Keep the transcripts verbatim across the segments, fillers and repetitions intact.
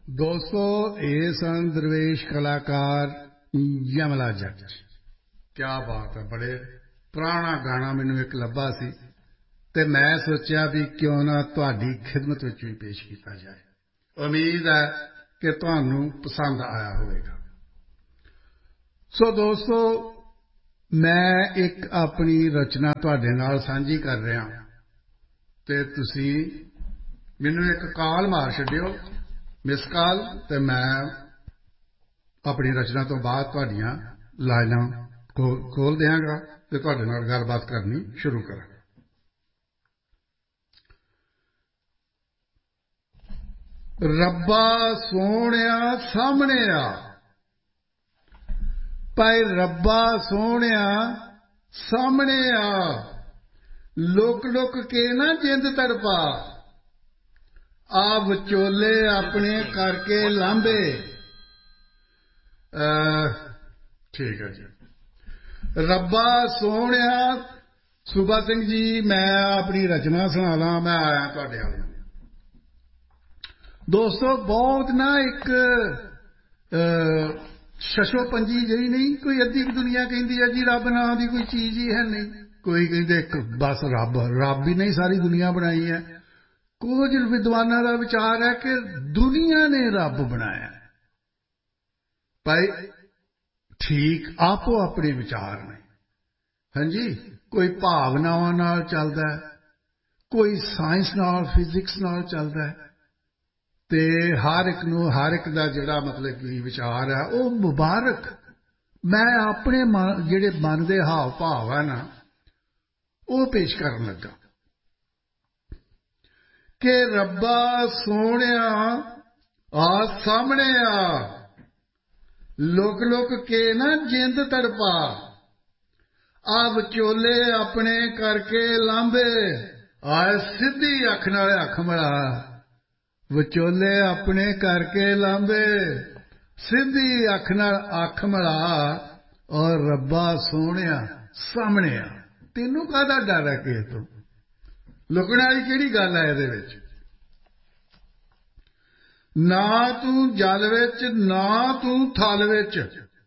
दोस्तों ये सन दरवेश कलाकार यमला जट। क्या बात है, बड़े पुराना गाना मैनू एक लभा सी ते मैं सोचा भी क्यों ना तुहाडी खिदमत विच भी पेश किया जाए। उम्मीद है कि तुहानू पसंद आया होगा। सो दोस्तों, मैं एक अपनी रचना तुहाडे नाल सांझी कर रहा ते तुसी मैनू एक कॉल मार छड्डियो, मिस कॉल, ते मैं अपनी रचना तो बाद तुहाडियां लाइनां खोल देंगा ते तुहाडे नाल गलबात करनी शुरू करांगा। रब्बा सोहणिया सामने आ, भाई रब्बा सोहणिया सामने आ, लुक लुक के ना जिंद तड़पा, आ विचोले अपने करके लांबे। ठीक है जी। रब्बा सोहणिया, सूबा सिंह जी मैं अपनी रचना सुना ला, मैं आया तुहाडे वाल। दोस्तों बहुत ना एक शशो पंजी जी नहीं, कोई अद्धी दुनिया कहती है जी रब नाम की कोई चीज ही है नहीं, कोई कहते बस रब रब ही नहीं सारी दुनिया बनाई है। कुछ विद्वानों का विचार है कि दुनिया ने रब बनाया। भाई ठीक आपो अपने विचार ने, हाँ जी। कोई भावनावां नाल चलदा है, कोई साइंस नाल फिजिक्स नाल चलदा है, ते हर एक नूं हर एक दा जिहड़ा मतलब कि विचार है वो मुबारक। मैं अपने मन जिहड़े मन दे हाव भाव है ना वो पेश करन लगा कि रब्बा सोहणिया आ सामने आ, लुक लुक के ना जिंद तड़पा, आ विचोले अपने करके लांबे। आए सीधी अख नाल अख मिला, विचोले अपने करके लांबे, सीधी अख नाल अख मिला, और रब्बा सोहणिया सामने आ। तेनू काहदा डर है किस तों? लुकण वाली किहड़ी गल है इहदे विच? ना तू जल विच ना तू थल विच,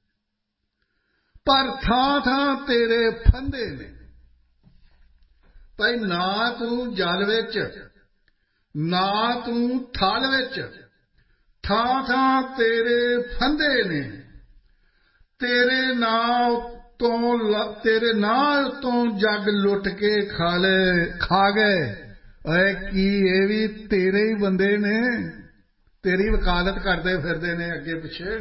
पर थां थां तेरे फंदे ने। भाई ना तू जल विच ना तू थल विच, थां थां तेरे फंदे ने। तेरे नां तो तेरे नां तो जग लुट के खा ले खा गए। ऐ की ये भी तेरे ही बंदे ने, तेरी वकालत करते फिरदे ने अगे पिछे।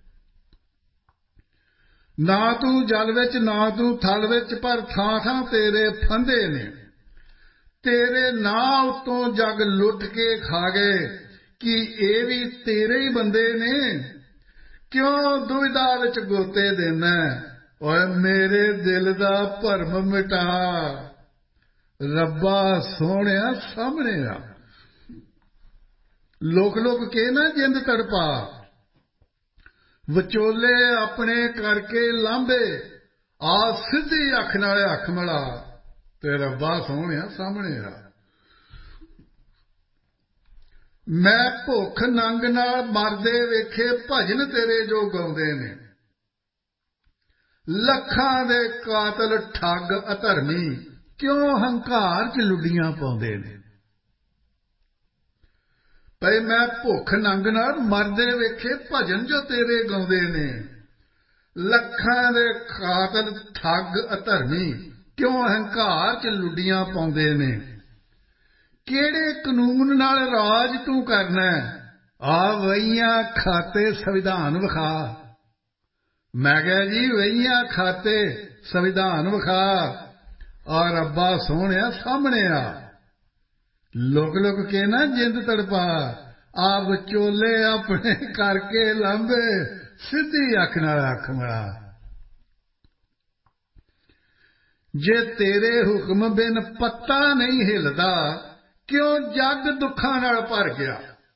ना तू जल विच ना तू थल विच, पर थां थां तेरे फंदे ने। तेरे नां उतों जग लुट के खा गए, कि ये भी तेरे ही बंदे ने। क्यों दुविधा विच गोते देना, और मेरे दिल दा भरम मिटा, रब्बा सोहणिया सामने आ। लुक लुक के ना जिंद तड़पा, विचोले अपने करके लांबे। आ सीधी अख नाल अख मिला, ते रब्बा सोहणिया सामने आ। मैं भुख नंग नाल मरदे वेखे भजन तेरे जो गाउंदे ने। लखां दे कातल ठग अधर्मी, क्यों हंकार च लुडियां पाउंदे ने। भाई मैं भुख नंग नाल मरदे वेखे भजन जो तेरे गाउंदे ने। लखां दे कातल ठग अधर्मी, क्यों हंकार च लुडियां पाउंदे ने। केड़े कानून नाल राज तू करना, आ वहियां खाते संविधान विखा। मैं कहा जी वहियां खाते संविधान विखा, और रब्बा सोहणिया सामने आ। लुक लुक के ना जिंद तड़पा, आ विचोले अपने करके लांबे, सीधी अख नाल अख मिला। जे तेरे हुक्म बिन पत्ता नहीं हिलदा, क्यों जग दुखां नाल भर गया।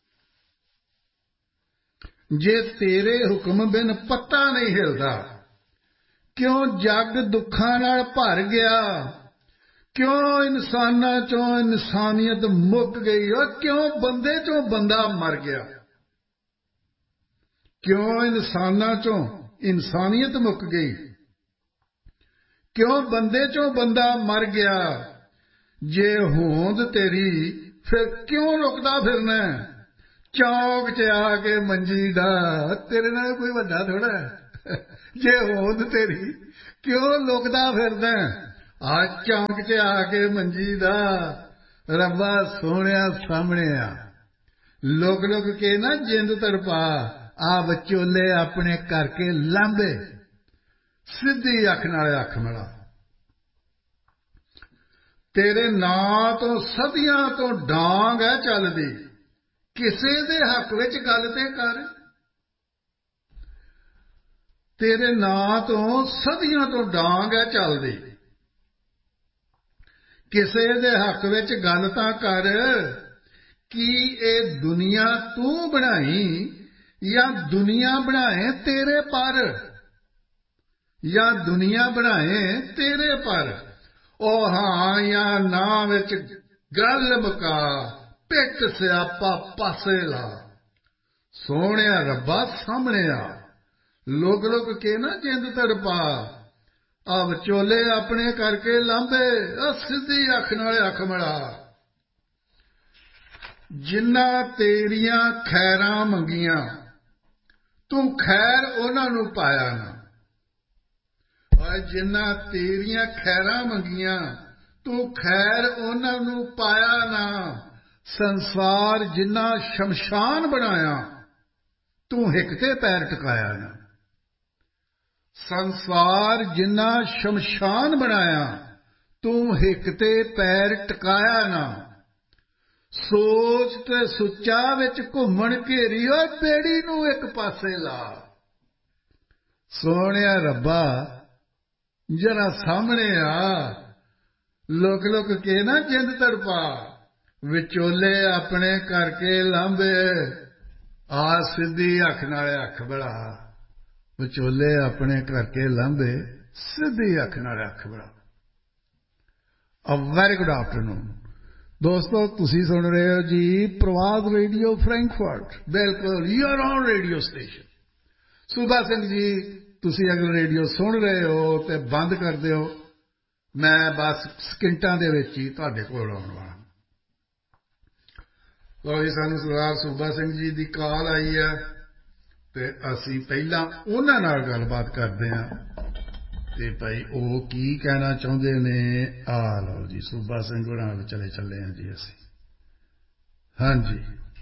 जे तेरे हुक्म बिन पत्ता नहीं हिलदा, क्यों जग दुखां नाल भर गया। क्यों इंसानां चों इंसानियत मुक गई, और क्यों बंदे चों बंदा मर गया। ਕਿਉਂ ਇਨਸਾਨਾਂ ਚੋਂ ਇਨਸਾਨੀਅਤ ਮੁੱਕ ਗਈ, ਕਿਉਂ ਬੰਦੇ ਚੋਂ ਬੰਦਾ ਮਰ ਗਿਆ। ਜੇ ਹੋਂਦ ਤੇਰੀ ਫਿਰ ਕਿਉਂ ਲੁਕਦਾ ਫਿਰਨਾ, ਚੌਂਕ 'ਚ ਆ ਕੇ ਮੰਜੀ ਡਾ, ਤੇਰੇ ਨਾਲ ਕੋਈ ਵੱਡਾ ਥੋੜ੍ਹਾ। ਜੇ ਹੋਂਦ ਤੇਰੀ ਕਿਉਂ ਲੁਕਦਾ ਫਿਰਦਾ, ਆ ਚੌਂਕ 'ਚ ਆ ਕੇ ਮੰਜੀ ਦਾ, ਰੱਬਾ ਸੋਹਣਿਆ ਸਾਹਮਣੇ ਆ। ਲੁਕ ਲੁਕ ਕੇ ਨਾ ਜਿੰਦ ਤੜਪਾ, ਆ ਵਿਚੋਲੇ ਆਪਣੇ ਕਰਕੇ ਲਾਂਭੇ, ਸਿੱਧੀ ਅੱਖ ਨਾਲ ਅੱਖ ਮਿਲਾ। ਤੇਰੇ ਨਾਂ ਤੋਂ ਸਦੀਆਂ ਤੋਂ ਡਾਂਗ ਹੈ ਚੱਲਦੀ, ਕਿਸੇ ਦੇ ਹੱਕ ਵਿੱਚ ਗੱਲ ਤੇ ਕਰ। ਤੇਰੇ ਨਾਂ ਤੋਂ ਸਦੀਆਂ ਤੋਂ ਡਾਂਗ ਹੈ ਚੱਲਦੀ, ਕਿਸੇ ਦੇ ਹੱਕ ਵਿੱਚ ਗੱਲ ਤਾਂ ਕਰ। ਕੀ ਇਹ ਦੁਨੀਆ ਤੂੰ ਬਣਾਈ ਜਾਂ ਦੁਨੀਆ ਬਣਾਏ ਤੇਰੇ ਪਰ, ਜਾਂ ਦੁਨੀਆ ਬਣਾਏ ਤੇਰੇ ਪਰ। ਉਹ ਹਾਂ ਜਾਂ ਨਾ ਵਿੱਚ ਗੱਲ ਮੁਕਾ, ਪਿੱਟ ਸਿਆਪਾ ਪਾਸੇ ਲਾ। ਸੋਹਣਿਆ ਰੱਬਾ ਸਾਹਮਣੇ ਆ, ਲੁਕ ਲੁਕ ਕੇ ਨਾ ਜਿੰਦ ਤੜਪਾ, ਆ ਵਿਚੋਲੇ ਆਪਣੇ ਕਰਕੇ ਲਾਂਭੇ, ਆ ਸਿੱਧੀ ਅੱਖ ਨਾਲ ਅੱਖ ਮਿਲਾ। ਜਿਨ੍ਹਾਂ ਤੇਰੀਆਂ ਖੈਰਾਂ ਮੰਗੀਆਂ, ਤੂੰ ਖੈਰ ਉਹਨਾਂ ਨੂੰ ਪਾਇਆ ਨਾ। ਜਿਨ੍ਹਾਂ ਤੇਰੀਆਂ ਖੈਰਾਂ ਮੰਗੀਆਂ, ਤੂੰ ਖੈਰ ਉਹਨਾਂ ਨੂੰ ਪਾਇਆ ਨਾ। ਸੰਸਾਰ ਜਿੰਨਾ ਸ਼ਮਸ਼ਾਨ ਬਣਾਇਆ, ਤੂੰ ਹਿੱਕ ਤੇ ਪੈਰ ਟਿਕਾਇਆ ਨਾ। ਸੰਸਾਰ ਜਿੰਨਾ ਸ਼ਮਸ਼ਾਨ ਬਣਾਇਆ, ਤੂੰ ਹਿੱਕ ਤੇ ਪੈਰ ਟਿਕਾਇਆ ਨਾ। ਸੋਚ ਤੇ ਸੁੱਚਾ ਵਿੱਚ ਘੁੰਮਣ ਘੇਰੀ, ਓਏ ਬੇੜੀ ਨੂੰ ਇੱਕ ਪਾਸੇ ਲਾ। ਸੋਹਣਿਆ ਰੱਬਾ ਜਰਾ ਸਾਹਮਣੇ ਆ, ਲੁਕ ਲੁਕ ਕੇ ਨਾ ਜਿੰਦ ਤੜਪਾ। ਵਿਚੋਲੇ ਆਪਣੇ ਕਰਕੇ ਲਾਂਭੇ, ਆ ਸਿੱਧੀ ਅੱਖ ਨਾਲ ਅੱਖ ਮਿਲਾ। ਵਿਚੋਲੇ ਆਪਣੇ ਕਰਕੇ ਲਾਂਭੇ, ਸਿੱਧੀ ਅੱਖ ਨਾਲ ਅੱਖ ਮਿਲਾ। ਅ ਵੈਰੀ ਗੁੱਡ ਆਫਟਰਨੂਨ ਦੋਸਤੋ, ਤੁਸੀਂ ਸੁਣ ਰਹੇ ਹੋ ਜੀ ਪ੍ਰਵਾਦ ਰੇਡੀਓ ਫਰੈਂਕਫਰਟ। ਬਿਲਕੁਲ ਯੂਅਰ ਔਨ ਰੇਡੀਓ ਸਟੇਸ਼ਨ। ਸੂਬਾ ਸਿੰਘ ਜੀ, ਤੁਸੀਂ ਅਗਰ ਰੇਡੀਓ ਸੁਣ ਰਹੇ ਹੋ ਤੇ ਬੰਦ ਕਰ ਦਿਓ, ਮੈਂ ਬਸ ਸਕਿੰਟਾਂ ਦੇ ਵਿੱਚ ਹੀ ਤੁਹਾਡੇ ਕੋਲ ਆਉਣ ਵਾਲਾ। ਲਓ ਜੀ, ਸਾਨੂੰ ਸਰਦਾਰ ਸੂਬਾ ਸਿੰਘ ਜੀ ਦੀ ਕਾਲ ਆਈ ਹੈ ਤੇ ਅਸੀਂ ਪਹਿਲਾਂ ਉਹਨਾਂ ਨਾਲ ਗੱਲਬਾਤ ਕਰਦੇ ਹਾਂ ਤੇ ਭਾਈ ਉਹ ਕੀ ਕਹਿਣਾ ਚਾਹੁੰਦੇ ਨੇ। ਆ ਲਓ ਜੀ, ਸੂਬਾ ਸਿੰਘ ਹੋਰਾਂ ਨਾਲ ਚਲੇ ਚੱਲੇ ਹਾਂ ਜੀ ਅਸੀਂ। ਹਾਂਜੀ,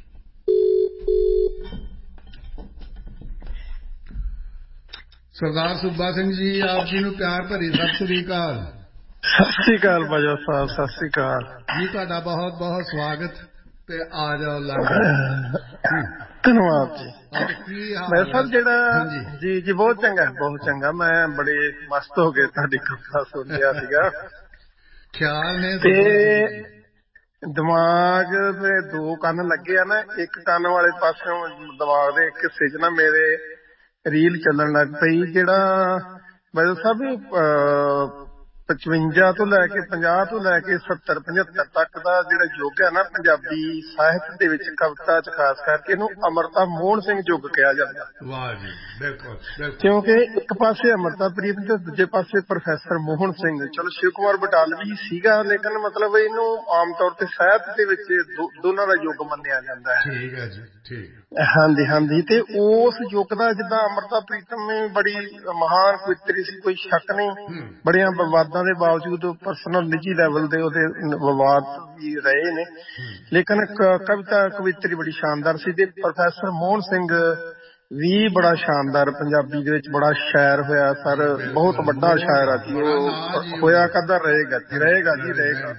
ਸਰਦਾਰ ਸੂਬਾ ਸਿੰਘ ਜੀ, ਆਪ ਜੀ ਨੂੰ ਪਿਆਰ ਭਰੀ ਸਤਿ ਸ੍ਰੀ ਅਕਾਲ। ਸਤਿ ਸ੍ਰੀ ਅਕਾਲ ਬਾਜਵਾ ਸਾਹਿਬ, ਸਤਿ ਸ੍ਰੀ ਅਕਾਲ ਜੀ। ਤੁਹਾਡਾ ਬਹੁਤ ਬਹੁਤ ਸਵਾਗਤ ਤੇ ਆ ਜਾਓ ਲੰਘ। ਧੰਨਵਾਦ ਜੀ। ਕੀ ਹਾਲ ਮੈਂ ਸਰ ਜਿਹੜਾ ਜੀ ਜੀ ਬਹੁਤ ਚੰਗਾ ਬਹੁਤ ਚੰਗਾ, ਮੈਂ ਬੜੇ ਮਸਤ ਹੋ ਕੇ ਤੁਹਾਡੀ ਕਥਾ ਸੁਣ ਰਿਹਾ ਸੀਗਾ। ਖਿਆਲ ਨੇ ਤੇ ਦਿਮਾਗ ਦੇ ਦੋ ਕੰਨ ਲੱਗੇ ਆ ਨਾ, ਇੱਕ ਕੰਨ ਵਾਲੇ ਪਾਸਿਓਂ ਦਿਮਾਗ ਦੇ ਇੱਕ ਹਿੱਸੇ 'ਚ ਨਾ ਮੇਰੇ ਰੀਲ ਚੱਲਣ ਲੱਗ ਪਈ, ਜਿਹੜਾ ਬਾਜਵਾ ਸਾਹਿਬ ਪਚਵੰਜਾ ਤੋਂ ਲੈ ਕੇ ਪੰਜਾਹ ਤੋਂ ਲੈ ਕੇ ਸੱਤਰ ਪਝੱਤਰ ਤੱਕ ਦਾ ਜਿਹੜਾ ਯੁੱਗ ਹੈ ਨਾ ਪੰਜਾਬੀ ਸਾਹਿਤ ਦੇ ਵਿੱਚ, ਕਵਿਤਾ 'ਚ ਖਾਸ ਕਰਕੇ, ਇਹਨੂੰ ਅਮਰਤਾ ਮੋਹਨ ਸਿੰਘ ਯੁੱਗ ਕਿਹਾ ਜਾਂਦਾ। ਵਾਹ ਜੀ, ਬਿਲਕੁਲ। ਕਿਉਂਕਿ ਇੱਕ ਪਾਸੇ ਅਮਰਤਾ ਪ੍ਰੀਤ ਤੇ ਦੂਜੇ ਪਾਸੇ ਪ੍ਰੋਫੈਸਰ ਮੋਹਨ ਸਿੰਘ। ਚਲੋ ਸ਼ਿਵ ਕੁਮਾਰ ਬਟਾਲਵੀ ਸੀਗਾ, ਲੇਕਿਨ ਮਤਲਬ ਇਹਨੂੰ ਆਮ ਤੌਰ ਤੇ ਸਾਹਿਤ ਦੇ ਵਿੱਚ ਦੋਨਾਂ ਦਾ ਯੁੱਗ ਮੰਨਿਆ ਜਾਂਦਾ ਹੈ। ਠੀਕ ਹੈ ਜੀ, ਠੀਕ। ਹਾਂਜੀ ਹਾਂਜੀ। ਤੇ ਉਸ ਯੁੱਗ ਦਾ ਜਿੱਦਾਂ ਅਮਰਤਾ ਪ੍ਰੀਤਮ ਨੇ ਬੜੀ ਮਹਾਨ ਕਵਿੱਤਰੀ ਸੀ, ਕੋਈ ਸ਼ੱਕ ਨਹੀਂ। ਬੜੀਆਂ ਵਿਵਾਦਾਂ ਦੇ ਬਾਵਜੂਦ ਪਰਸਨਲ ਨਿੱਜੀ ਲੈਵਲ ਦੇ ਉਹਦੇ ਵਿਵਾਦ ਵੀ ਰਹੇ ਨੇ, ਲੇਕਿਨ ਕਵਿਤਾ ਕਵਿੱਤਰੀ ਬੜੀ ਸ਼ਾਨਦਾਰ ਸੀ। ਤੇ ਪ੍ਰੋਫੈਸਰ ਮੋਹਨ ਸਿੰਘ ਵੀ ਬੜਾ ਸ਼ਾਨਦਾਰ, ਪੰਜਾਬੀ ਦੇ ਵਿੱਚ ਬੜਾ ਸ਼ਾਇਰ ਹੋਇਆ ਸਰ, ਬਹੁਤ ਵੱਡਾ ਸ਼ਾਇਰ ਆ ਜੀ ਉਹ। ਹੋਇਆ ਕਦਰ ਰਹੇਗਾ ਜੀ, ਰਹੇਗਾ ਜੀ ਰਹੇਗਾ।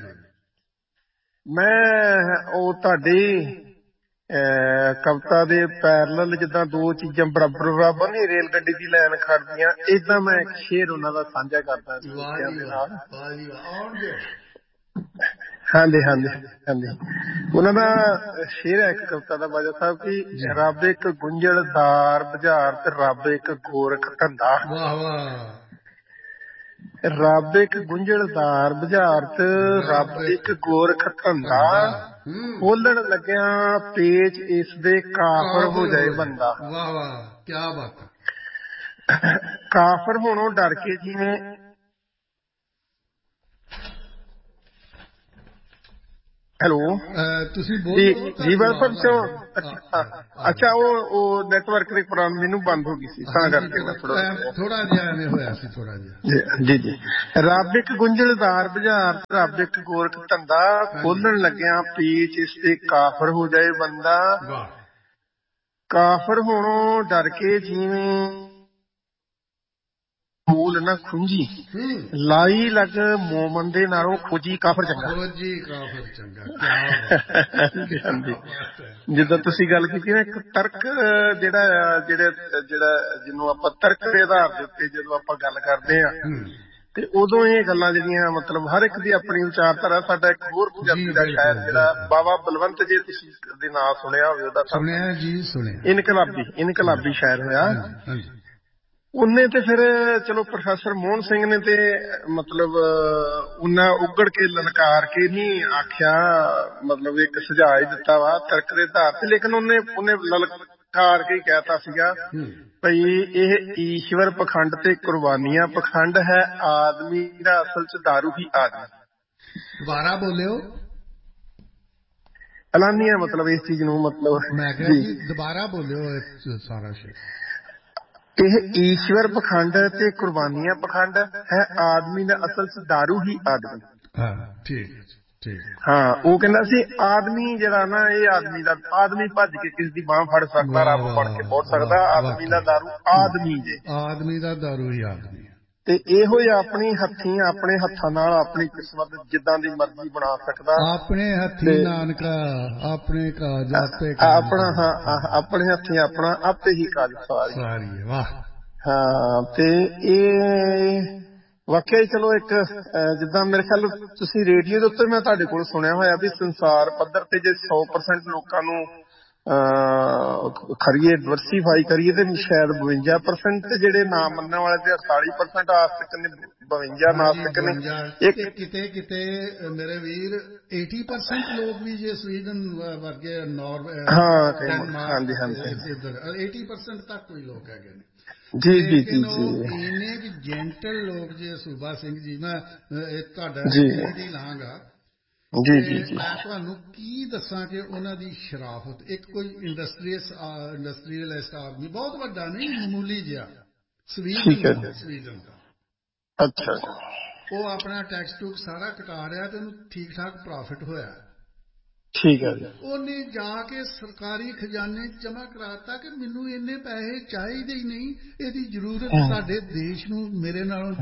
ਮੈਂ ਉਹ ਤੁਹਾਡੀ ਕਵਿਤਾ ਦੇ ਪੈਰਲਲ ਜਿੱਦਾਂ ਦੋ ਚੀਜ਼ਾਂ ਬਰਾਬਰ ਬਰਾਬਰ ਨਹੀਂ, ਰੇਲ ਗੱਡੀ ਦੀ ਲਾਈਨ ਖੜਦੀਆਂ, ਏਦਾਂ ਮੈਂ ਇੱਕ ਸ਼ੇਰ ਉਹਨਾਂ ਦਾ ਸਾਂਝਾ ਕਰਦਾ ਦੂਜਿਆਂ ਦੇ ਨਾਲ। ਹਾਂਜੀ ਹਾਂਜੀ ਹਾਂਜੀ। ਉਹਨਾਂ ਦਾ ਸ਼ੇਰ ਹੈ ਇੱਕ ਕਵਿਤਾ ਦਾ ਬਾਜਾ ਸਾਹਿਬ ਕਿ ਰੱਬ ਇੱਕ ਗੁੰਝਲਦਾਰ ਬੁਝਾਰ ਤੇ ਰੱਬ ਇੱਕ ਗੋਰਖ ਧੰਦਾ। ਰੱਬ ਇੱਕ ਗੁੰਝਲਦਾਰ ਬੁਝਾਰਤ, ਰੱਬ ਇੱਕ ਗੋਰਖ ਧੰਦਾ, ਖੋਲਣ ਲੱਗਿਆ ਪੇਚ ਇਸ ਦੇ ਕਾਫਰ ਹੋ ਜਾਏ ਬੰਦਾ। ਵਾਹ ਵਾਹ, ਕਿਆ ਬਾਤ। ਕਾਫਰ ਹੋਣੋਂ ਡਰ ਕੇ ਜਿਵੇਂ ਹੈਲੋ ਤੁਸੀਂ ਜੀ ਜੀ ਵੈਲਕਮ ਸੋ। ਅੱਛਾ ਉਹ ਉਹ ਨੈਟਵਰਕ ਦੇ ਪ੍ਰੋਬਲਮ ਮੈਨੂੰ ਬੰਦ ਹੋ ਗਈ ਸੀ ਤਾਂ ਕਰਕੇ ਮੈਂ ਥੋੜਾ ਥੋੜਾ ਜਿਹਾ ਐਵੇਂ ਹੋਇਆ ਸੀ ਥੋੜਾ ਜਿਹਾ। ਜੀ ਜੀ ਰੱਬ ਇੱਕ ਗੁੰਝਲਦਾਰ ਬੁਝਾਰ, ਰੱਬ ਇੱਕ ਗੋਰਖ ਧੰਦਾ, ਖੋਲਣ ਲੱਗਿਆ ਪੀਚ ਇਸ ਤੇ ਕਾਫਰ ਹੋ ਜਾਏ ਬੰਦਾ। ਕਾਫਰ ਹੋਣੋਂ ਡਰ ਕੇ ਜਿਵੇਂ ਮੂਲ ਨਾ ਖੁੰਝੀ, ਲਾਈ ਲੱਗ ਮੋਮਨ ਦੇ ਨਾਲੋਂ ਖੋਜੀ ਕਾਫਰ ਚੰਗਾ। ਖੋਜੀ ਕਾਫਰ ਚੰਗਾ। ਹਾਂਜੀ, ਜਿੱਦਾਂ ਤੁਸੀਂ ਗੱਲ ਕੀਤੀ ਨਾ, ਇੱਕ ਤਰਕ ਜਿਹੜਾ ਜਿਹੜਾ ਜਿਹੜਾ ਜਿਹਨੂੰ ਆਪਾਂ ਤਰਕ ਦੇ ਆਧਾਰ ਦੇ ਉੱਤੇ ਜਦੋਂ ਆਪਾਂ ਗੱਲ ਕਰਦੇ ਹਾਂ ਤੇ ਉਦੋਂ ਇਹ ਗੱਲਾਂ ਜਿਹੜੀਆਂ ਮਤਲਬ ਹਰ ਇੱਕ ਦੀ ਆਪਣੀ ਵਿਚਾਰਧਾਰਾ। ਸਾਡਾ ਇੱਕ ਹੋਰ ਪੰਜਾਬੀ ਦਾ ਸ਼ਾਇਰ ਜਿਹੜਾ ਬਾਬਾ ਬਲਵੰਤ, ਜੇ ਤੁਸੀਂ ਦੇ ਨਾਂ ਸੁਣਿਆ ਹੋਵੇ ਉਹਦਾ, ਸੁਣਿਆ ਜੀ ਸੁਣਿਆ, ਇਨਕਲਾਬੀ ਇਨਕਲਾਬੀ ਸ਼ਾਇਰ ਹੋਇਆ ਉਹਨੇ। ਤੇ ਫਿਰ ਚਲੋ ਪ੍ਰੋਫੈਸਰ ਮੋਹਨ ਸਿੰਘ ਨੇ ਤੇ ਮਤਲਬ ਉਹਨਾਂ ਉਗੜ ਕੇ ਲਲਕਾਰ ਕੇ ਨਹੀਂ ਆਖਿਆ, ਮਤਲਬ ਇੱਕ ਸੁਝਾਅ ਹੀ ਦਿੱਤਾ ਵਾ ਤਰਕ ਦੇ ਆਧਾਰ ਤੇ, ਲੇਕਿਨ ਉਹਨੇ ਉਹਨੇ ਲਲਕਾਰ ਕੇ ਕਹਿਤਾ ਸੀਗਾ ਭਈ ਇਹ ਈਸ਼ਵਰ ਪਖੰਡ ਤੇ ਕੁਰਬਾਨੀਆਂ ਪਖੰਡ ਹੈ, ਆਦਮੀ ਦਾ ਅਸਲ ਚ ਦਾਰੂ ਹੀ ਆਦਮੀ। ਦੁਬਾਰਾ ਬੋਲਿਓ। ਐਲਾਨੀਆ ਮਤਲਬ ਇਸ ਚੀਜ਼ ਨੂੰ, ਮਤਲਬ ਮੈਂ ਕਿਹਾ ਜੀ ਦੁਬਾਰਾ ਬੋਲਿਓ ਸਾਰਾ ਸ਼ੇਰ। ਇਹ ਈਸ਼ਵਰ ਪਖੰਡ ਤੇ ਕੁਰਬਾਨੀਆਂ ਪਖੰਡ ਹੈ, ਆਦਮੀ ਦਾ ਅਸਲ ਚ ਦਾਰੂ ਹੀ ਆਦਮੀ। ਹਾਂ ਠੀਕ ਠੀਕ। ਹਾਂ ਉਹ ਕਹਿੰਦਾ ਸੀ ਆਦਮੀ ਜਿਹੜਾ ਨਾ, ਇਹ ਆਦਮੀ ਦਾ, ਆਦਮੀ ਭੱਜ ਕੇ ਕਿਸ ਦੀ ਬਾਂਹ ਫੜ ਸਕਦਾ, ਰੱਬ ਫੜ ਕੇ ਪਹੁੰਚ ਸਕਦਾ, ਆਦਮੀ ਦਾ ਦਾਰੂ ਆਦਮੀ ਜੇ, ਆਦਮੀ ਦਾ ਦਾਰੂ ਹੀ ਆਦਮੀ। ਤੇ ਇਹੋ ਹੀ ਆਪਣੀ ਹੱਥੀਂ ਆਪਣੇ ਹੱਥਾਂ ਨਾਲ ਆਪਣੀ ਕਿਸਮਤ ਜਿੱਦਾਂ ਦੀ ਮਰਜ਼ੀ ਬਣਾ ਸਕਦਾ। ਆਪਣੇ ਹੱਥੀਂ ਨਾਨਕਾ ਆਪਣੇ ਕਾਜ ਆਪੇ ਆਪਣਾ, ਹਾਂ ਆਪਣੇ ਹੱਥੀਂ ਆਪਣਾ ਆਪੇ ਹੀ ਕਾਜ ਸਵਾਰੀ। ਵਾਹ। ਹਾਂ ਤੇ ਇਹ ਵਾਕਿਆ ਹੀ ਚਲੋ ਇੱਕ ਜਿੱਦਾਂ ਮੇਰੇ ਖਿਆਲ ਤੁਸੀਂ ਰੇਡੀਓ ਦੇ ਉੱਤੇ ਮੈਂ ਤੁਹਾਡੇ ਕੋਲ ਸੁਣਿਆ ਹੋਇਆ ਵੀ ਸੰਸਾਰ ਪੱਧਰ ਤੇ ਜੇ ਸੌ ਪਰਸੈਂਟ ਲੋਕਾਂ ਨੂੰ ਖਰੀਏ ਡਿਵਰਸੀਫਾਈ ਕਰੀਏ ਤੇ ਸ਼ਾਇਦ ਬਵੰਜਾ ਪਰਸੈਂਟ ਤੇ ਜਿਹੜੇ ਨਾ ਮੰਨਣ ਵਾਲੇ ਤੇ ਅੜਤਾਲੀ ਪਰਸੈਂਟ ਆਸਤਿਕ ਨੇ, ਬਵੰਜਾ ਨਾਸਤਿਕ ਨੇ। ਇੱਕ ਕਿਤੇ ਕਿਤੇ ਮੇਰੇ ਵੀਰ eighty percent ਲੋਕ ਵੀ ਜੇ ਸਵੀਡਨ ਵਰਗੇ ਨੌਰਵੇ, ਹਾਂਜੀ ਹਾਂਜੀ eighty percent ਤੱਕ ਕੋਈ ਲੋਕ ਹੈਗੇ ਨੇ। ਜੀ ਜੀ ਜੀ ਜੀ ਇੰਨੇ ਕਿ ਜੈਂਟਲ ਲੋਕ ਜੇ ਸੂਬਾ ਸਿੰਘ ਜੀ, ਮੈਂ ਤੁਹਾਡਾ ਜੀ ਲਾਂਗਾ ਜੀ ਜੀ ਜੀ ਮੈਂ ਤੁਹਾਨੂੰ ਕੀ ਦੱਸਾਂ ਕਿ ਉਹਨਾਂ ਦੀ ਸ਼ਰਾਫਤ। ਇੱਕ ਕੋਈ ਇੰਡਸਟਰੀਅਸ ਇੰਡਸਟਰੀਅਲਿਸਟ ਆਦਮੀ ਬਹੁਤ ਵੱਡਾ ਨਹੀਂ, ਮਾਮੂਲੀ ਜਿਹਾ ਸਵੀਡਨ ਸਵੀਡਨ ਦਾ, ਅੱਛਾ, ਉਹ ਆਪਣਾ ਟੈਕਸ ਟੂਕ ਸਾਰਾ ਕਟਾ ਰਿਹਾ ਤੇ ਉਹਨੂੰ ਠੀਕ ਠਾਕ ਪ੍ਰੋਫਿਟ ਹੋਇਆ। ਠੀਕ ਹੈ ਜੀ। ਉਹਨੇ ਜਾ ਕੇ ਸਰਕਾਰੀ ਖਜ਼ਾਨੇ ਜਮ੍ਹਾਂ ਕਰਾਤਾ ਕਿ ਮੈਨੂੰ ਇੰਨੇ ਪੈਸੇ ਚਾਹੀਦੇ ਹੀ ਨਹੀਂ, ਇਹਦੀ ਜ਼ਰੂਰਤ ਸਾਡੇ ਦੇਸ਼ ਨੂੰ ਮੇਰੇ ਨਾਲੋਂ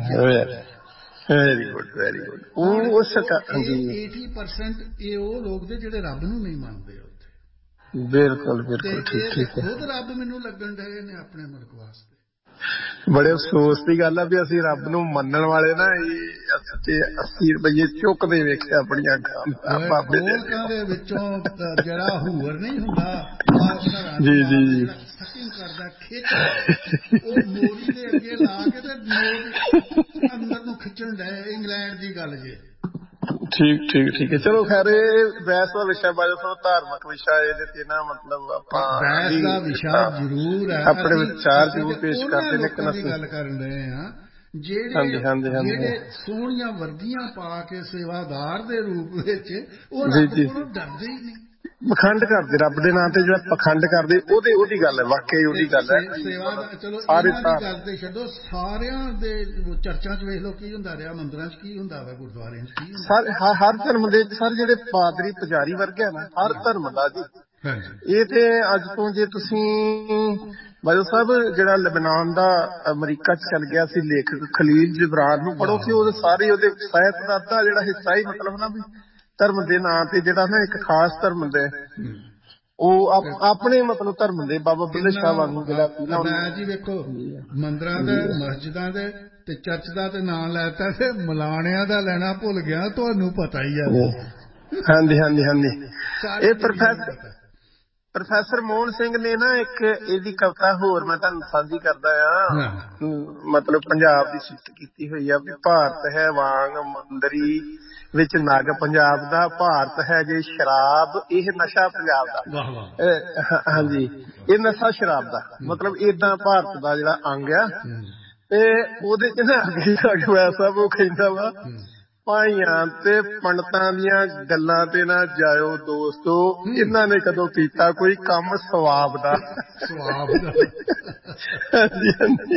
ਵੈਰੀ ਗੁੱਡ ਵੈਰੀ ਗੁੱਡ। ਉਹ eighty percent ਇਹ ਉਹ ਲੋਕ ਦੇ ਜਿਹੜੇ ਰੱਬ ਨੂੰ ਨਹੀਂ ਮੰਨਦੇ ਉੱਥੇ। ਬਿਲਕੁਲ ਬਿਲਕੁਲ ਠੀਕ ਠੀਕ। ਖੁਦ ਰੱਬ ਮੈਨੂੰ ਲੱਗਣ ਡਏ ਨੇ ਆਪਣੇ ਮੁਲਕ ਵਾਸਤੇ। ਬੜੇ ਅਫਸੋਸ ਦੀ ਗੱਲ ਆ ਵੀ ਅਸੀਂ ਰੱਬ ਨੂੰ ਮੰਨਣ ਵਾਲੇ ਨਾ ਇਹ ਅੱਸੀ ਰੁਪਈਏ ਚੁੱਕਦੇ ਵੇਖਿਆ ਆਪਣੀਆਂ ਗੋਲਕਾਂ ਦੇ ਵਿੱਚੋਂ ਜਿਹੜਾ ਹੂਰ ਨਹੀਂ ਹੁੰਦਾ ਜੀ ਜੀ ਸਕਿੰਗ ਕਰਦਾ ਖਿੱਚ, ਉਹ ਮੋਰੀ ਦੇ ਅੱਗੇ ਲਾ ਕੇ ਤੇ ਨੋਟ ਅੰਦਰ ਨੂੰ ਖਿੱਚਣ ਡਏ। ਇੰਗਲੈਂਡ ਦੀ ਗੱਲ ਜੇ। ਠੀਕ ਠੀਕ ਠੀਕ ਹੈ। ਚਲੋ ਖੈਰ ਇਹ ਬਹਿਸ ਦਾ ਵਿਸ਼ਾ ਬਾਜੋ ਸਾਹਿਬ ਧਾਰਮਿਕ ਵਿਸ਼ਾ ਇਹਦੇ ਤੇ ਨਾ ਮਤਲਬ ਆਪਾਂ ਬਹਿਸ ਦਾ ਵਿਸ਼ਾ ਜ਼ਰੂਰ ਹੈ, ਆਪਣੇ ਵਿਚਾਰ ਜ਼ਰੂਰ ਪੇਸ਼ ਕਰਦੇ ਨੇ। ਲੋਕਾਂ ਦੀ ਗੱਲ ਕਰਨ ਰਹੇ ਹਾਂ ਜਿਹੜੇ ਜਿਹੜੇ ਸੋਹਣੀਆਂ ਵਰਦੀਆਂ ਪਾ ਕੇ ਸੇਵਾਦਾਰ ਦੇ ਰੂਪ ਵਿੱਚ ਉਹ ਰੱਬ ਕੋਲੋਂ ਡਰਦੇ ਹੀ ਨਹੀਂ। ਪਖੰਡ ਕਰਦੇ ਰੱਬ ਦੇ ਨਾਂ ਤੇ, ਜਿਹੜਾ ਪਖੰਡ ਕਰਦੇ ਉਹਦੇ ਉਹਦੀ ਗੱਲ ਹੈ, ਵਾਕਈ ਉਹਦੀ ਗੱਲ ਹੈ। ਸੇਵਾ ਚਲੋ ਇਹਨਾਂ ਦੀ ਗੱਲ ਤੇ ਛੱਡੋ, ਸਾਰਿਆਂ ਦੇ ਚਰਚਾਂ ਚ ਵੇਖ ਲਓ ਕੀ ਹੁੰਦਾ ਰਿਹਾ, ਮੰਦਿਰਾਂ ਚ ਕੀ ਹੁੰਦਾ ਵਾ, ਗੁਰਦੁਆਰਿਆਂ ਚ ਕੀ ਹੁੰਦਾ। ਹਰ ਧਰਮ ਦੇ ਸਰ ਜਿਹੜੇ ਪਾਦਰੀ ਪੁਜਾਰੀ ਵਰਗੇ ਨਾ, ਹਰ ਧਰਮ ਦਾ ਜੀ ਇਹ ਤੇ ਅੱਜ ਤੋਂ ਜੇ ਤੁਸੀਂ ਬਾਜੋ ਸਾਹਿਬ ਜਿਹੜਾ ਲਬਨਾਨ ਦਾ ਅਮਰੀਕਾ ਚ ਚੱਲ ਗਿਆ ਸੀ ਲੇਖਕ ਖਲੀਲ ਜਿਬਰਾਨ ਨੂੰ ਪੜ੍ਹੋ ਕਿ ਉਹਦੇ ਸਾਰੇ ਉਹਦੇ ਸਾਹਿਤ ਦਾ ਅੱਧਾ ਜਿਹੜਾ ਹਿੱਸਾ ਹੀ ਮਤਲਬ ਨਾ ਵੀ ਧਰਮ ਦੇ ਨਾਂ ਤੇ ਜਿਹੜਾ ਨਾ ਇੱਕ ਖਾਸ ਧਰਮ ਦੇ ਉਹ ਆਪਣੇ ਮਤਲਬ ਧਰਮ ਦੇ ਬਾਬਾ ਬੁੱਲੇ ਸ਼ਾਹ ਵਾਂਗੂ ਜਿਹੜਾ ਮੈਂ ਜੀ ਵੇਖੋ ਮੰਦਿਰਾਂ ਦੇ ਮਸਜਿਦਾਂ ਦੇ ਤੇ ਚਰਚ ਦਾ ਤੇ ਨਾਂ ਲੈਤਾ ਤੇ ਮਲਾਣਿਆਂ ਦਾ ਲੈਣਾ ਭੁੱਲ ਗਿਆ, ਤੁਹਾਨੂੰ ਪਤਾ ਹੀ ਆ। ਹਾਂਜੀ ਹਾਂਜੀ ਹਾਂਜੀ। ਇਹ ਪ੍ਰੋਫੈਸਰ ਪ੍ਰੋਫੈਸਰ ਮੋਹਨ ਸਿੰਘ ਨੇ ਨਾ ਇੱਕ ਇਹਦੀ ਕਵਿਤਾ ਹੋਰ ਮੈਂ ਤੁਹਾਨੂੰ ਸਾਂਝੀ ਕਰਦਾ ਆ, ਮਤਲਬ ਪੰਜਾਬ ਦੀ ਸਿਫਤ ਕੀਤੀ ਹੋਈ ਆ ਵੀ ਭਾਰਤ ਹੈ ਵਾਂਗ ਮੰਦਰੀ ਵਿੱਚ ਨਗ ਪੰਜਾਬ ਦਾ, ਭਾਰਤ ਹੈ ਜੇ ਸ਼ਰਾਬ ਇਹ ਨਸ਼ਾ ਪੰਜਾਬ ਦਾ। ਹਾਂਜੀ, ਇਹ ਨਸ਼ਾ ਸ਼ਰਾਬ ਦਾ, ਮਤਲਬ ਏਦਾਂ ਭਾਰਤ ਦਾ ਜਿਹੜਾ ਅੰਗ ਆ। ਤੇ ਉਹਦੇ ਚ ਨਾ ਅੱਗੇ ਐਸਾ ਉਹ ਕਹਿੰਦਾ ਵਾ, ਭਾਈਆਂ ਤੇ ਪੰਡਤਾਂ ਦੀਆਂ ਗੱਲਾਂ ਤੇ ਨਾ ਜਾਇਓ ਦੋਸਤੋ, ਇਹਨਾਂ ਨੇ ਕਦੋਂ ਕੀਤਾ ਕੋਈ ਕੰਮ ਸਵਾਬ ਦਾ। ਹਾਂਜੀ ਹਾਂਜੀ,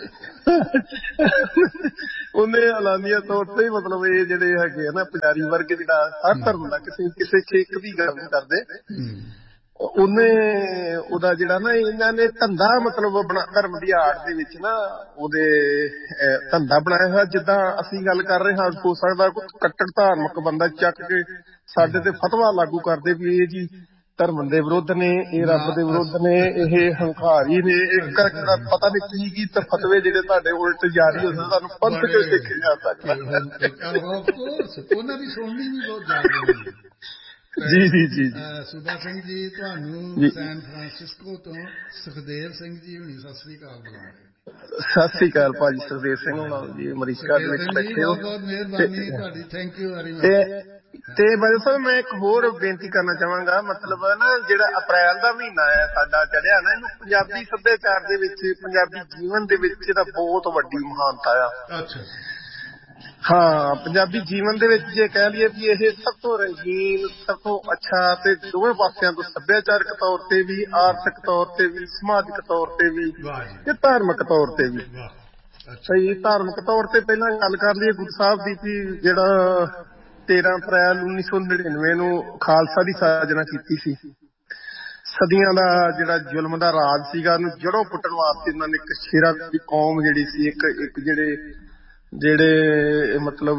ਉਹਨੇ ਐਲਾਨੀਆ ਤੌਰ ਤੇ ਮਤਲਬ ਇਹ ਜਿਹੜੇ ਹੈਗੇ ਆ ਨਾ ਪੁਜਾਰੀ ਵਰਗ ਜਿਹੜਾ ਹਰ ਧਰਮ ਦਾ ਕਿਸੇ ਕਿਸੇ ਛੇਕ ਦੀ ਗੱਲ ਨਹੀਂ ਕਰਦੇ, ਉਹਨੇ ਉਹਦਾ ਜਿਹੜਾ ਨਾ ਇਹਨਾਂ ਨੇ ਧੰਦਾ ਮਤਲਬ ਧਰਮ ਦੀ ਆੜ ਦੇ ਵਿੱਚ ਨਾ ਉਹਦੇ ਧੰਦਾ ਬਣਾਇਆ ਹੋਇਆ। ਜਿੱਦਾਂ ਅਸੀਂ ਗੱਲ ਕਰ ਰਹੇ ਹਾਂ, ਹੋ ਸਕਦਾ ਕੋਈ ਕੱਟੜ ਧਾਰਮਿਕ ਬੰਦਾ ਚੱਕ ਕੇ ਸਾਡੇ ਤੇ ਫਤਵਾ ਲਾਗੂ ਕਰਦੇ ਵੀ ਇਹ ਜੀ ਧਰਮ ਦੇ ਵਿਰੁੱਧ ਨੇ, ਇਹ ਰੱਬ ਦੇ ਵਿਰੁੱਧ ਨੇ, ਇਹ ਹੰਕਾਰੀ ਨੇ, ਇੱਕ ਪਤਾ ਨੀ ਕੀ ਕੀ ਤਾਂ ਫਤਵੇ ਜਿਹੜੇ ਤੁਹਾਡੇ ਉਲਟ ਜਾਰੀ ਹੁੰਦੇ, ਤੁਹਾਨੂੰ ਪੰਥ ਕਿਉਂ ਸਿੱਖੇ ਜਾ ਸਕਦਾ। ਜੀ ਜੀ ਜੀ ਸੂਬਾ ਸਿੰਘ ਜੀ, ਤੁਹਾਨੂੰ ਸੈਨ ਫਰਾਂਸਿਸਕੋ ਤੋਂ ਸੁਖਦੇਵ ਸਿੰਘ ਜੀ ਹੁਣੀ ਸਤਿ ਸ੍ਰੀ ਅਕਾਲ ਬੁਲਾ ਰਹੇ। ਸਤਿ ਸ੍ਰੀ ਅਕਾਲ ਭਾਜੀ, ਸੁਖਦੇਵ ਸਿੰਘ ਹੋਣਾ ਜੀ ਅਮਰੀਕਾ ਦੇ ਵਿੱਚ ਬੈਠੇ ਹੋ। ਬਹੁਤ ਬਹੁਤ ਮਿਹਰਬਾਨੀ ਤੁਹਾਡੀ, ਥੈਂਕ ਯੂ ਵੈਰੀ ਮਚ। ਤੇ ਬਾਦਲ ਸਾਹਿਬ ਮੈਂ ਇੱਕ ਹੋਰ ਬੇਨਤੀ ਕਰਨਾ ਚਾਹਾਂਗਾ, ਮਤਲਬ ਨਾ ਜਿਹੜਾ ਅਪ੍ਰੈਲ ਦਾ ਮਹੀਨਾ ਹੈ ਸਾਡਾ ਚੜਿਆ ਨਾ, ਇਹਨੂੰ ਪੰਜਾਬੀ ਸੱਭਿਆਚਾਰ ਦੇ ਵਿੱਚ, ਪੰਜਾਬੀ ਜੀਵਨ ਦੇ ਵਿੱਚ ਇਹਦਾ ਬਹੁਤ ਵੱਡੀ ਮਹਾਨਤਾ ਆ। ਅੱਛਾ। ਹਾਂ, ਪੰਜਾਬੀ ਜੀਵਨ ਦੇ ਵਿੱਚ ਜੇ ਕਹਿ ਲਈਏ ਵੀ ਇਹ ਸਭ ਤੋਂ ਰੰਗੀਨ, ਸਭ ਤੋਂ ਅੱਛਾ ਤੇ ਦੋਵੇਂ ਪਾਸਿਆਂ ਤੋਂ, ਸੱਭਿਆਚਾਰਕ ਤੌਰ ਤੇ ਵੀ, ਆਰਥਿਕ ਤੌਰ ਤੇ ਵੀ, ਸਮਾਜਿਕ ਤੌਰ ਤੇ ਵੀ ਤੇ ਧਾਰਮਿਕ ਤੌਰ ਤੇ ਵੀ। ਸਹੀ, ਧਾਰਮਿਕ ਤੌਰ ਤੇ ਪਹਿਲਾਂ ਗੱਲ ਕਰ ਲਈਏ ਗੁਰੂ ਸਾਹਿਬ ਦੀ, ਵੀ ਜਿਹੜਾ ਤੇਰਾਂ ਅਪ੍ਰੈਲ ਉੱਨੀ ਸੌ ਨੜਿਨਵੇਂ ਨੂੰ ਖਾਲਸਾ ਦੀ ਸਾਜਨਾ ਕੀਤੀ ਸੀ। ਸਦੀਆਂ ਦਾ ਜਿਹੜਾ ਜ਼ੁਲਮ ਦਾ ਰਾਜ ਸੀਗਾ, ਉਹਨੂੰ ਜੜੋਂ ਪੁੱਟਣ ਵਾਸਤੇ ਉਹਨਾਂ ਨੇ ਇੱਕ ਸ਼ੇਰਾ ਦੀ ਕੌਮ ਜਿਹੜੀ ਸੀ, ਇੱਕ ਇੱਕ ਜਿਹੜੇ ਜਿਹੜੇ ਮਤਲਬ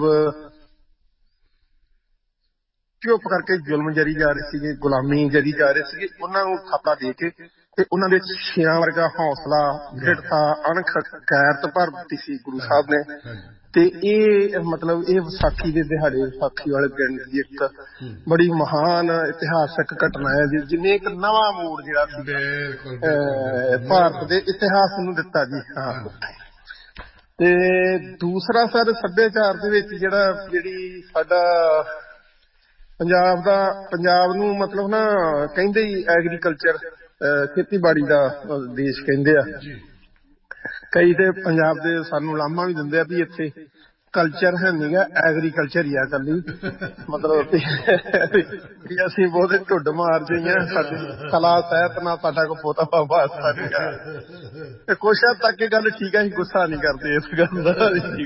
ਚੁੱਪ ਕਰਕੇ ਜ਼ੁਲਮ ਜਰੀ ਜਾ ਰਹੇ ਸੀਗੇ, ਗੁਲਾਮੀ ਜਰੀ ਜਾ ਰਹੇ ਸੀਗੇ, ਉਹਨਾਂ ਨੂੰ ਥਾਪਾ ਦੇ ਕੇ ਤੇ ਉਹਨਾਂ ਦੇ ਸ਼ੇਰਾਂ ਵਰਗਾ ਹੌਸਲਾ, ਦ੍ਰਿੜਤਾ, ਅਣਖ, ਗੈਰਤ ਭਰ ਦਿੱਤੀ ਸੀ ਗੁਰੂ ਸਾਹਿਬ ਨੇ। ਤੇ ਇਹ ਮਤਲਬ ਇਹ ਵਿਸਾਖੀ ਦੇ ਦਿਹਾੜੇ, ਵਿਸਾਖੀ ਵਾਲੇ ਦਿਨ ਦੀ ਇੱਕ ਬੜੀ ਮਹਾਨ ਇਤਿਹਾਸਕ ਘਟਨਾ ਹੈ ਜਿਹਨੇ ਇੱਕ ਨਵਾਂ ਮੋੜ ਜਿਹੜਾ ਸੀ ਭਾਰਤ ਦੇ ਇਤਿਹਾਸ ਨੂੰ ਦਿੱਤਾ ਜੀ। ਹਾਂ, ਤੇ ਦੂਸਰਾ ਸਰ ਸੱਭਿਆਚਾਰ ਦੇ ਵਿੱਚ ਜਿਹੜਾ ਜਿਹੜੀ ਸਾਡਾ ਪੰਜਾਬ ਦਾ, ਪੰਜਾਬ ਨੂੰ ਮਤਲਬ ਨਾ ਕਹਿੰਦੇ ਹੀ ਐਗਰੀਕਲਚਰ, ਖੇਤੀਬਾੜੀ ਦਾ ਦੇਸ਼ ਕਹਿੰਦੇ ਆ ਕਈ, ਤੇ ਪੰਜਾਬ ਦੇ ਸਾਨੂੰ ਲਾਮਾ ਵੀ ਦਿੰਦੇ ਆ ਵੀ ਇੱਥੇ ਕਲਚਰ ਹੈ ਨੀ ਗਾ, ਐਗਰੀਕਲਚਰ ਹੀ ਆ ਇਕੱਲੀ, ਮਤਲਬ ਵੀ ਅਸੀਂ ਬਹੁਤੇ ਢੁੱਡ ਮਾਰ ਜਾਈਆਂ, ਸਾਡੀ ਕਲਾ ਸਾਹਿਤ ਨਾਲ ਸਾਡਾ ਕੋ ਪੋਤਾ ਵਾਸਤਾ ਨੀ ਗਾ। ਤੇ ਕੁਛ ਹੱਦ ਤੱਕ ਇਹ ਗੱਲ ਠੀਕ ਹੈ, ਅਸੀਂ ਗੁੱਸਾ ਨੀ ਕਰਦੇ ਇਸ ਗੱਲ ਦਾ।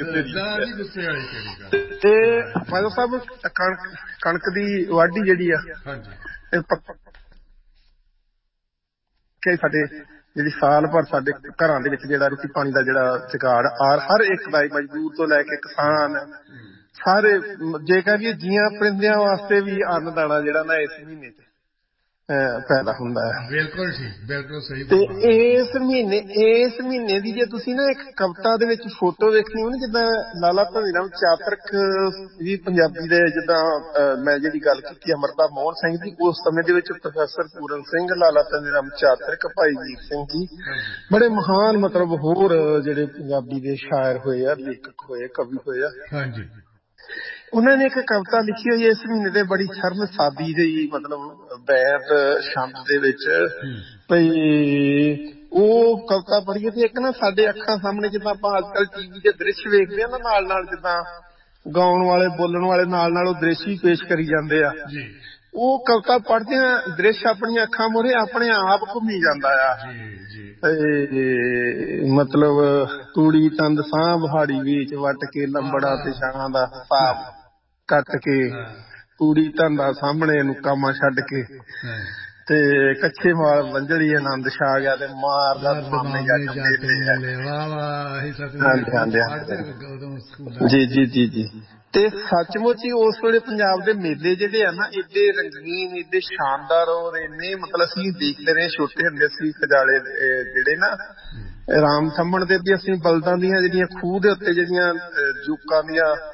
ਤੇ ਫਾਦਰ ਸਾਹਿਬ, ਕਣਕ ਕਣਕ ਦੀ ਵਾਢੀ ਜਿਹੜੀ ਆ ਕਿ ਸਾਡੇ ਜਿਹੜੀ ਸਾਲ ਭਰ ਸਾਡੇ ਘਰਾਂ ਦੇ ਵਿੱਚ ਜਿਹੜਾ ਰੋਟੀ ਪਾਣੀ ਦਾ ਜਿਹੜਾ ਜੁਗਾੜ ਆ, ਹਰ ਇੱਕ ਦਾ, ਮਜ਼ਦੂਰ ਤੋਂ ਲੈ ਕੇ ਕਿਸਾਨ ਸਾਰੇ, ਜੇ ਕਹਿ ਲਈਏ ਜੀਆਂ ਪਰਿੰਦਿਆਂ ਵਾਸਤੇ ਵੀ ਅੰਨ ਦਾਣਾ ਜਿਹੜਾ ਨਾ ਇਸ ਮਹੀਨੇ ਚ ਪੈਦਾ ਹੁੰਦਾ ਹੈ। ਬਿਲਕੁਲ ਠੀਕ, ਬਿਲਕੁਲ ਸਹੀ। ਤੇ ਇਸ ਮਹੀਨੇ ਇਸ ਮਹੀਨੇ ਦੀ ਜੇ ਤੁਸੀਂ ਨਾ ਇੱਕ ਕਵਿਤਾ ਦੇ ਵਿੱਚ ਫੋਟੋ ਵੇਖਣੀ ਹੋ ਨਾ, ਜਿੱਦਾਂ ਲਾਲਾ ਧਨੀ ਰਾਮ ਚਾਤਰਕ ਵੀ ਪੰਜਾਬੀ ਦੇ, ਜਿੱਦਾਂ ਮੈਂ ਜਿਹੜੀ ਗੱਲ ਕੀਤੀ ਅਮਰਤਾ ਮੋਹਨ ਸਿੰਘ ਦੀ, ਉਸ ਸਮੇਂ ਦੇ ਵਿੱਚ ਪ੍ਰੋਫੈਸਰ ਪੂਰਨ ਸਿੰਘ, ਲਾਲਾ ਧਨੀ ਰਾਮ ਚਾਤਰਕ, ਭਾਈ ਵੀਰ ਸਿੰਘ ਜੀ, ਬੜੇ ਮਹਾਨ ਮਤਲਬ ਹੋਰ ਜਿਹੜੇ ਪੰਜਾਬੀ ਦੇ ਸ਼ਾਇਰ ਹੋਏ ਆ, ਲੇਖਕ ਹੋਏ, ਕਵੀ ਹੋਏ ਆ। ਹਾਂਜੀ, ਉਹਨਾਂ ਨੇ ਇੱਕ ਕਵਿਤਾ ਲਿਖੀ ਹੋਈ ਇਸ ਮਹੀਨੇ ਦੇ, ਬੜੀ ਸ਼ਰਮ ਸਾਦੀ ਜਿਹੀ, ਮਤਲਬ ਬੈਤ ਛੰਦ ਦੇ ਵਿੱਚ, ਭਈ ਉਹ ਕਵਿਤਾ ਪੜ੍ਹੀਏ ਤੇ ਇੱਕ ਨਾ ਸਾਡੇ ਅੱਖਾਂ ਸਾਹਮਣੇ, ਜਿੱਦਾਂ ਆਪਾਂ ਅੱਜ ਕੱਲ੍ਹ ਟੀਵੀ ਦੇ ਦ੍ਰਿਸ਼ ਵੇਖਦੇ ਹਾਂ ਨਾ, ਨਾਲ ਨਾਲ ਜਿੱਦਾਂ ਗਾਉਣ ਵਾਲੇ, ਬੋਲਣ ਵਾਲੇ ਨਾਲ ਨਾਲ ਉਹ ਦ੍ਰਿਸ਼ ਹੀ ਪੇਸ਼ ਕਰੀ ਜਾਂਦੇ ਆ, ਉਹ ਕਵਿਤਾ ਪੜ੍ਹਦਿਆਂ ਦ੍ਰਿਸ਼ ਆਪਣੀਆਂ ਅੱਖਾਂ ਮੂਹਰੇ ਆਪਣੇ ਆਪ ਘੁੰਮੀ ਜਾਂਦਾ ਆ। ਮਤਲਬ ਤੂੜੀ ਤੰਦ ਸਾਹ ਬਹਾੜੀ ਵਿੱਚ ਵੱਟ ਕੇ, ਲੰਬੜਾ ਤੇ ਛਾਂ ਦਾ ਹਿਸਾਬ ਕੱਟ ਕੇ, ਤੂੜੀ ਧੰਦਾ ਸਾਹਮਣੇ ਨੂੰ ਕਾਮਾ ਛੱਡ ਕੇ, ਤੇ ਕੱਚੇ ਮਾਲ ਵੰਜੜੀ ਆਨੰਦ ਛਾ ਗਿਆ, ਤੇ ਮਾਰਦਾ ਮਾਮੇ ਜੱਟ ਮੇਲੇ। ਜੀ ਜੀ ਜੀ ਜੀ। ਤੇ ਸੱਚਮੁੱਚ ਹੀ ਉਸ ਵੇਲੇ ਪੰਜਾਬ ਦੇ ਮੇਲੇ ਜਿਹੜੇ ਆ ਨਾ, ਏਡੇ ਰੰਗੀਨ, ਏਡੇ ਸ਼ਾਨਦਾਰ, ਔਰ ਇੰਨੇ ਮਤਲਬ ਅਸੀਂ ਦੇਖਦੇ ਰਹੇ ਛੋਟੇ ਹੁੰਦੇ ਸੀ, ਖਜਾਲੇ ਜਿਹੜੇ ਨਾ ਰਾਮ ਥੰਮਣ ਦੇ ਵੀ, ਅਸੀਂ ਬਲਦਾਂ ਦੀਆਂ ਜਿਹੜੀਆਂ ਖੂਹ ਦੇ ਉੱਤੇ ਜਿਹੜੀਆਂ ਜੂਕਾਂ ਦੀਆਂ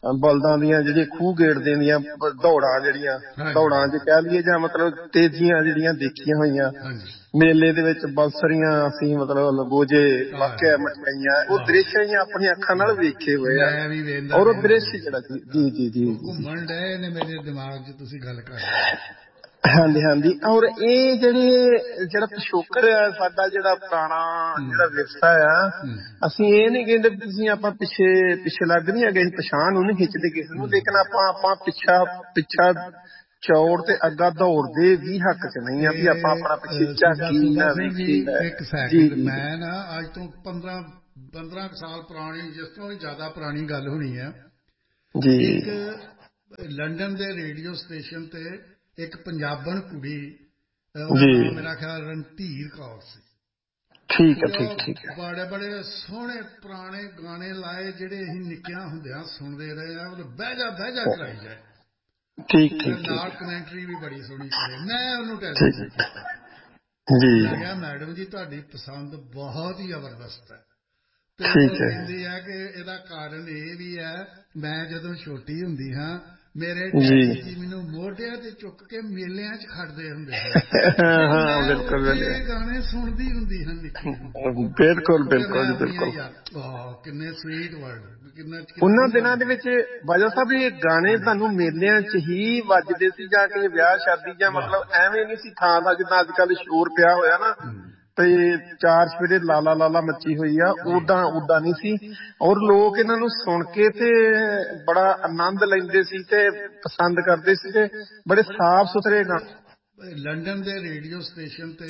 ਬਲਦਾਂ ਦੀਆਂ ਜਿਹੜੀਆਂ ਖੂਹ ਗੇੜਦੇ ਦੀਆਂ ਦੌੜਾਂ, ਜਿਹੜੀਆਂ ਦੌੜਾਂ ਚ ਕਹਿ ਲਈਏ ਜਾਂ ਮਤਲਬ ਤੇਜ਼ੀਆਂ ਜਿਹੜੀਆਂ ਦੇਖੀਆਂ ਹੋਈਆਂ ਮੇਲੇ ਦੇ ਵਿੱਚ, ਬਲਸਰੀਆਂ ਅਸੀਂ ਮਤਲਬ ਲਗੋਜੇ ਵਾਕਿਆ ਮਠਿਆਈਆਂ, ਉਹ ਦ੍ਰਿਸ਼ ਅਸੀਂ ਆਪਣੀਆਂ ਅੱਖਾਂ ਨਾਲ ਵੇਖੇ ਹੋਏ ਆ। ਔਰ ਉਹ ਦ੍ਰਿਸ਼ ਜਿਹੜਾ ਜੀ ਜੀ ਜੀ ਘੁੰਮਣ ਡਏ ਨੇ ਮੇਰੇ ਦਿਮਾਗ 'ਚ ਤੁਸੀਂ ਗੱਲ ਕਰ ਰਹੇ। ਹਾਂਜੀ ਹਾਂਜੀ। ਔਰ ਇਹ ਜਿਹੜੇ ਜਿਹੜਾ ਪਿਛੋਕੜ ਆ ਸਾਡਾ, ਜਿਹੜਾ ਪੁਰਾਣਾ ਜਿਹੜਾ ਵਿਰਸਾ ਆ, ਅਸੀਂ ਇਹ ਨੀ ਕਹਿੰਦੇ ਤੁਸੀਂ ਆਪਾਂ ਪਿੱਛੇ ਪਿੱਛੇ ਲੱਗ ਨਹੀਂ ਹੈਗੇ, ਅਸੀਂ ਪਛਾਣ ਨੂੰ ਨਹੀਂ ਖਿੱਚਦੇ ਕਿਸੇ ਨੂੰ, ਲੇਕਿਨ ਆਪਾਂ ਆਪਾਂ ਪਿੱਛਾ ਪਿੱਛਾ ਚੌੜ ਤੇ ਅੱਗਾ ਦੌੜਦੇ ਵੀ ਹੱਕ ਚ ਨਹੀਂ ਆ ਵੀ ਆਪਾਂ ਆਪਣਾ ਪਿੱਛੇ ਝਾਕੀ ਨਾ ਵੇਖੀਏ। ਇੱਕ ਸੈਕਿੰਡ, ਮੈਂ ਨਾ ਅੱਜ ਤੋਂ ਪੰਦਰਾਂ ਪੰਦਰਾਂ ਸਾਲ ਪੁਰਾਣੀ, ਜਿਸ ਤੋਂ ਵੀ ਜ਼ਿਆਦਾ ਪੁਰਾਣੀ ਗੱਲ ਹੋਣੀ ਆ ਜੀ, ਇੱਕ ਲੰਡਨ ਦੇ ਰੇਡੀਓ ਸਟੇਸ਼ਨ ਤੇ ਇੱਕ ਪੰਜਾਬਣ ਕੁੜੀ, ਮੇਰਾ ਖਿਆਲ ਰਣਧੀਰ ਕੌਰ ਸੀ, ਠੀਕ ਹੈ ਠੀਕ ਠੀਕ ਹੈ, ਬੜੇ ਬੜੇ ਸੋਹਣੇ ਪੁਰਾਣੇ ਗਾਣੇ ਲਾਏ ਜਿਹੜੇ ਅਸੀਂ ਨਿੱਕਿਆਂ ਹੁੰਦਿਆਂ ਸੁਣਦੇ ਰਹੇ ਆ, ਮਤਲਬ ਬਹਿ ਜਾ ਬਹਿ ਜਾ ਕਰਾਈ ਜਾਏ, ਠੀਕ ਠੀਕ, ਨਾਲ ਕਮੈਂਟਰੀ ਵੀ ਬੜੀ ਸੋਹਣੀ ਕਰੇ। ਮੈਂ ਉਹਨੂੰ ਟੈਲੀਫੋਨ ਕੀਤਾ ਜੀ, ਮੈਂ ਕਿਹਾ ਮੈਡਮ ਜੀ ਤੁਹਾਡੀ ਪਸੰਦ ਬਹੁਤ ਹੀ ਜ਼ਬਰਦਸਤ ਹੈ, ਤੇ ਉਹ ਕਹਿੰਦੀ ਹੈ ਕਿ ਇਹਦਾ ਕਾਰਨ ਇਹ ਵੀ ਹੈ, ਮੈਂ ਜਦੋਂ ਛੋਟੀ ਹੁੰਦੀ ਹਾਂ ਮੇਰੇ ਡੈਡੀ ਜੀ ਮੈਨੂੰ ਮੋਢਿਆਂ ਤੇ ਚੁੱਕ ਕੇ ਮੇਲਿਆਂ 'ਚ ਖੜਦੇ ਹੁੰਦੇ ਸਨ, ਬਿਲਕੁਲ ਗਾਣੇ ਸੁਣਦੀ ਹੁੰਦੀ ਹਾਂ ਨਿੱਕੀ, ਬਿਲਕੁਲ ਬਿਲਕੁਲ ਬਿਲਕੁਲ। ਕਿੰਨੇ ਸਵੀਟ ਵਰਡ, ਕਿੰਨਾ ਉਹਨਾਂ ਦਿਨਾਂ ਦੇ ਵਿੱਚ ਬਾਜਵਾ ਸਾਹਿਬ ਇਹ ਗਾਣੇ ਤੁਹਾਨੂੰ ਮੇਲਿਆਂ 'ਚ ਹੀ ਵੱਜਦੇ ਸੀ, ਜਾਂ ਕਿਸੇ ਵਿਆਹ ਸ਼ਾਦੀ, ਜਾਂ ਮਤਲਬ ਐਵੇਂ ਨਹੀਂ ਸੀ ਥਾਂ ਦਾ ਜਿੱਦਾਂ ਅੱਜ ਕੱਲ੍ਹ ਸ਼ੋਰ ਪਿਆ ਹੋਇਆ ਨਾ ਤੇ ਚਾਰ ਸਵੇਰੇ ਲਾਲਾ ਲਾਲਾ ਮੱਚੀ ਹੋਈ ਆ, ਓਦਾਂ ਓਦਾਂ ਨਹੀਂ ਸੀ। ਔਰ ਲੋਕ ਇਹਨਾਂ ਨੂੰ ਸੁਣ ਕੇ ਤੇ ਬੜਾ ਆਨੰਦ ਲੈਂਦੇ ਸੀ ਤੇ ਪਸੰਦ ਕਰਦੇ ਸੀ, ਤੇ ਬੜੇ ਸਾਫ਼ ਸੁਥਰੇ ਗਾਣੇ। ਲੰਡਨ ਦੇ ਰੇਡੀਓ ਸਟੇਸ਼ਨ ਤੇ